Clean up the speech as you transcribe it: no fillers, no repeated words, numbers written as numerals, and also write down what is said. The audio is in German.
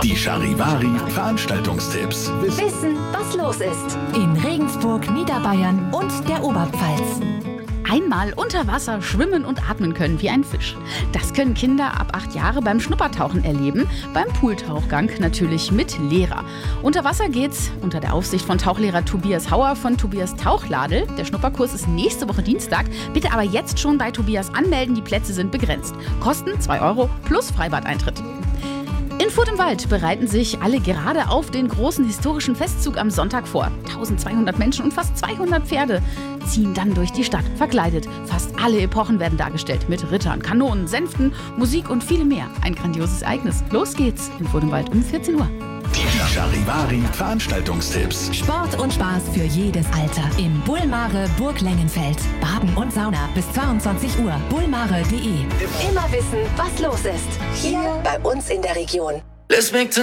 Die Charivari Veranstaltungstipps. Wissen, was los ist. In Regensburg, Niederbayern und der Oberpfalz. Einmal unter Wasser schwimmen und atmen können wie ein Fisch. Das können Kinder ab 8 Jahre beim Schnuppertauchen erleben, beim Pooltauchgang natürlich mit Lehrer. Unter Wasser geht's unter der Aufsicht von Tauchlehrer Tobias Hauer von Tobias Tauchladel. Der Schnupperkurs ist nächste Woche Dienstag. Bitte aber jetzt schon bei Tobias anmelden, die Plätze sind begrenzt. Kosten 2 € plus Freibadeintritt. In Furt im Wald bereiten sich alle gerade auf den großen historischen Festzug am Sonntag vor. 1200 Menschen und fast 200 Pferde ziehen dann durch die Stadt, verkleidet. Fast alle Epochen werden dargestellt, mit Rittern, Kanonen, Sänften, Musik und viel mehr. Ein grandioses Ereignis. Los geht's in Furt im Wald um 14 Uhr. Die Charivari Veranstaltungstipps. Sport und Spaß für jedes Alter. Im Bullmare Burg Lengenfeld. Baden und Sauna bis 22 Uhr. bullmare.de. Immer wissen, was los ist. Hier bei uns in der Region. Let's make